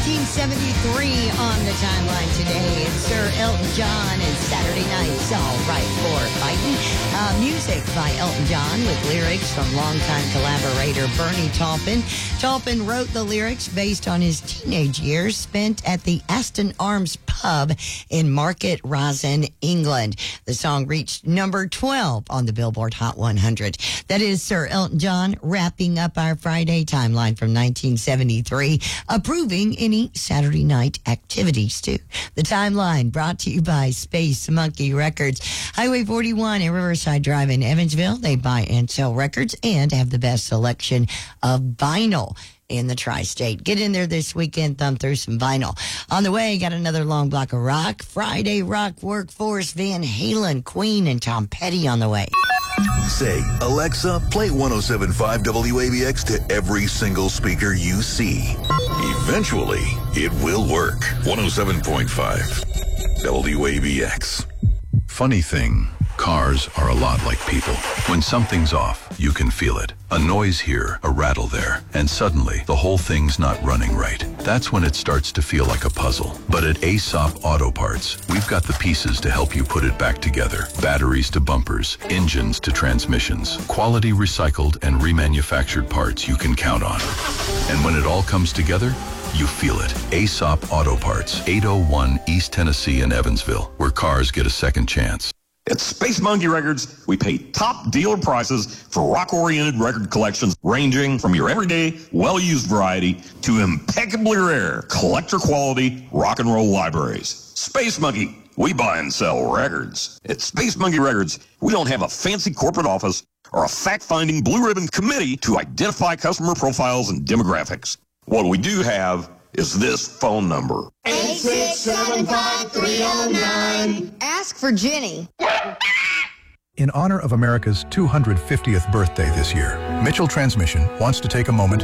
1973 on the timeline today. It's Sir Elton John and Saturday Night's All Right for Fighting. Music by Elton John with lyrics from longtime collaborator Bernie Taupin. Taupin wrote the lyrics based on his teenage years spent at the Aston Arms pub in Market Rasen, England. The song reached number 12 on the Billboard Hot 100. That is Sir Elton John wrapping up our Friday timeline from 1973, approving any Saturday night activities too. The timeline brought to you by Space Monkey Records. Highway 41 and Riverside Drive in Evansville. They buy and sell records and have the best selection of vinyl in the tri-state. Get in there this weekend, thumb through some vinyl. On the way, got another long block of rock. Friday Rock Workforce, Van Halen, Queen, and Tom Petty on the way. Say, Alexa, play 107.5 WABX to every single speaker you see. Eventually, it will work. 107.5 WABX. Funny thing, cars are a lot like people. When something's off, you can feel it. A noise here, a rattle there, and suddenly the whole thing's not running right. That's when it starts to feel like a puzzle. But at Aesop Auto Parts, we've got the pieces to help you put it back together. Batteries to bumpers, engines to transmissions, quality recycled and remanufactured parts you can count on. And when it all comes together, you feel it. Aesop Auto Parts, 801 East Tennessee in Evansville, where cars get a second chance. At Space Monkey Records, we pay top dealer prices for rock-oriented record collections ranging from your everyday, well-used variety to impeccably rare, collector-quality rock and roll libraries. Space Monkey, we buy and sell records. At Space Monkey Records, we don't have a fancy corporate office or a fact-finding blue ribbon committee to identify customer profiles and demographics. What we do have is this phone number. 8675309. Ask for Jenny. In honor of America's 250th birthday this year, Mitchell Transmission wants to take a moment